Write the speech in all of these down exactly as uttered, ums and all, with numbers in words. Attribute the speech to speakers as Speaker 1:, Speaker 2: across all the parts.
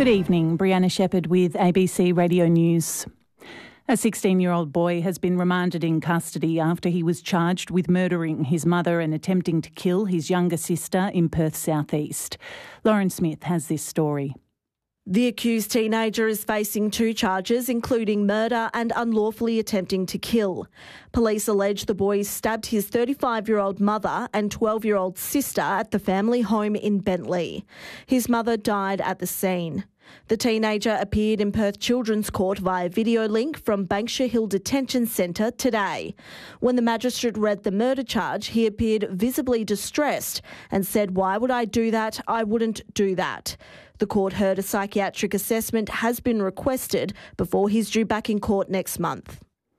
Speaker 1: Good evening, Brianna Shepherd with A B C Radio News. A sixteen-year-old boy has been remanded in custody after he was charged with murdering his mother and attempting to kill his younger sister in Perth South East. Lauren Smith has this story.
Speaker 2: The accused teenager is facing two charges, including murder and unlawfully attempting to kill. Police allege the boy stabbed his thirty-five-year-old mother and twelve-year-old sister at the family home in Bentley. His mother died at the scene. The teenager appeared in Perth Children's Court via video link from Banksia Hill Detention Centre today. When the magistrate read the murder charge, he appeared visibly distressed and said, "Why would I do that? I wouldn't do that." The court heard a psychiatric assessment has been requested before he's due back in court next month.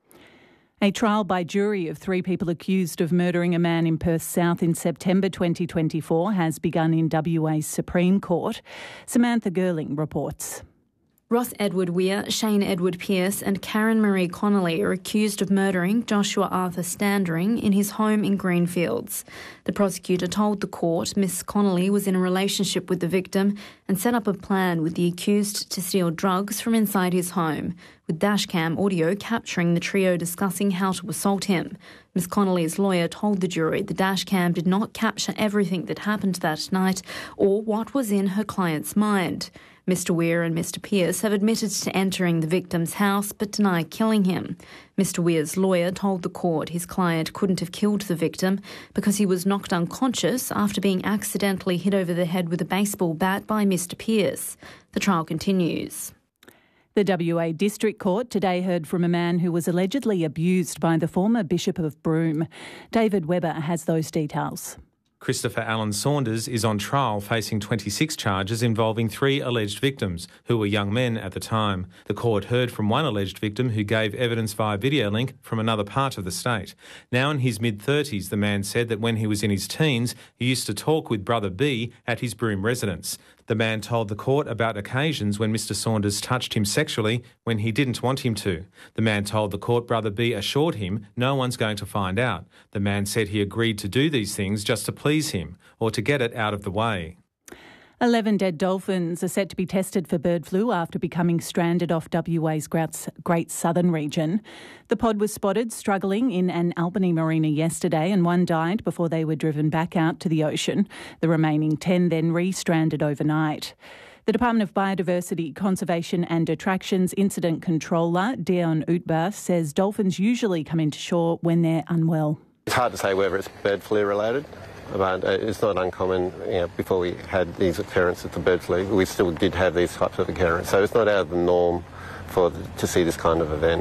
Speaker 1: A trial by jury of three people accused of murdering a man in Perth South in September twenty twenty-four has begun in W A's Supreme Court. Samantha Girling reports.
Speaker 3: Ross Edward Weir, Shane Edward Pearce and Karen Marie Connolly are accused of murdering Joshua Arthur Standering in his home in Greenfields. The prosecutor told the court Miss Connolly was in a relationship with the victim and set up a plan with the accused to steal drugs from inside his home, with dashcam audio capturing the trio discussing how to assault him. Miss Connolly's lawyer told the jury the dashcam did not capture everything that happened that night or what was in her client's mind. Mister Weir and Mister Pearce have admitted to entering the victim's house but deny killing him. Mister Weir's lawyer told the court his client couldn't have killed the victim because he was knocked unconscious after being accidentally hit over the head with a baseball bat by Mister Pearce. The trial continues.
Speaker 1: The W A District Court today heard from a man who was allegedly abused by the former Bishop of Broome. David Webber has those details.
Speaker 4: Christopher Allen Saunders is on trial facing twenty-six charges involving three alleged victims who were young men at the time. The court heard from one alleged victim who gave evidence via video link from another part of the state. Now in his mid-thirties, the man said that when he was in his teens, he used to talk with Brother B at his Broome residence. The man told the court about occasions when Mister Saunders touched him sexually when he didn't want him to. The man told the court Brother B assured him no one's going to find out. The man said he agreed to do these things just to please him or to get it out of the way.
Speaker 1: Eleven dead dolphins are set to be tested for bird flu after becoming stranded off W A's Great Southern region. The pod was spotted struggling in an Albany marina yesterday and one died before they were driven back out to the ocean. The remaining ten then re-stranded overnight. The Department of Biodiversity, Conservation and Attractions Incident Controller, Dion Utbar, says dolphins usually come into shore when they're unwell.
Speaker 5: It's hard to say whether it's bird flu related. But it's not uncommon. You know, before we had these occurrences of bird flu, we still did have these types of occurrences. So it's not out of the norm for to see this kind of event.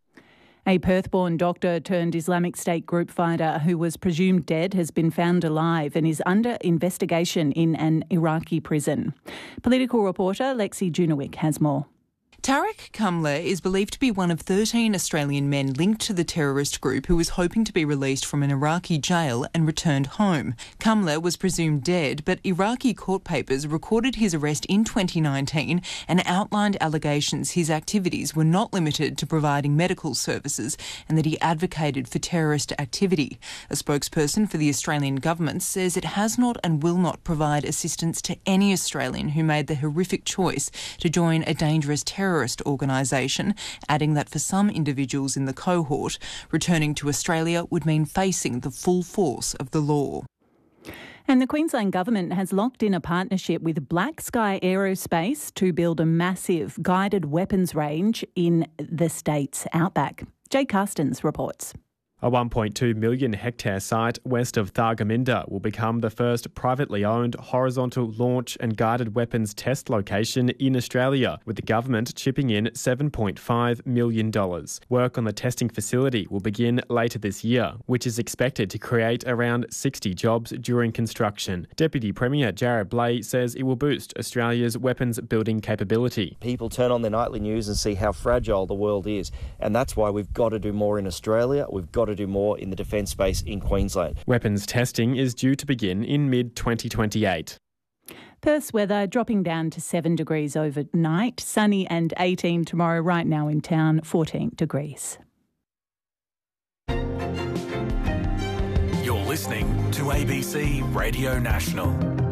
Speaker 1: A Perth-born doctor turned Islamic State group fighter who was presumed dead has been found alive and is under investigation in an Iraqi prison. Political reporter Lexi Junowick has more.
Speaker 6: Tarek Kamler is believed to be one of thirteen Australian men linked to the terrorist group who was hoping to be released from an Iraqi jail and returned home. Kamler was presumed dead, but Iraqi court papers recorded his arrest in twenty nineteen and outlined allegations his activities were not limited to providing medical services and that he advocated for terrorist activity. A spokesperson for the Australian government says it has not and will not provide assistance to any Australian who made the horrific choice to join a dangerous terrorist organisation, adding that for some individuals in the cohort, returning to Australia would mean facing the full force of the law.
Speaker 1: And the Queensland Government has locked in a partnership with Black Sky Aerospace to build a massive guided weapons range in the state's outback. Jay Carstens reports.
Speaker 7: A one point two million hectare site west of Thargomindah will become the first privately owned horizontal launch and guided weapons test location in Australia, with the government chipping in seven point five million dollars. Work on the testing facility will begin later this year, which is expected to create around sixty jobs during construction. Deputy Premier Jared Blay says it will boost Australia's weapons building capability.
Speaker 8: People turn on their nightly news and see how fragile the world is, and that's why we've got to do more in Australia. We've got to do more in the defence space in Queensland.
Speaker 7: Weapons testing is due to begin in mid twenty twenty-eight.
Speaker 1: Perth's weather dropping down to seven degrees overnight, sunny and eighteen tomorrow. Right now in town, fourteen degrees.
Speaker 9: You're listening to A B C Radio National.